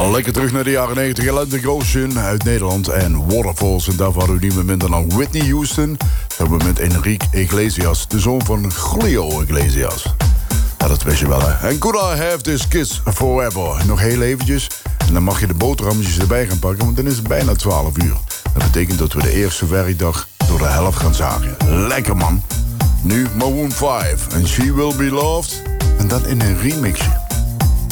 Lekker terug naar de jaren 90. Atlantic Ocean uit Nederland en Waterfalls. En daarvoor hadden we niemand minder dan Whitney Houston. Samen met Enrique Iglesias, de zoon van Julio Iglesias. Ja, dat wist je wel, hè. And could I have this kiss forever? Nog heel eventjes. En dan mag je de boterhammetjes erbij gaan pakken, want dan is het bijna 12 uur. Dat betekent dat we de eerste werkdag door de helft gaan zagen. Lekker, man. Nu Maroon 5 en She Will Be Loved. En dan in een remixje.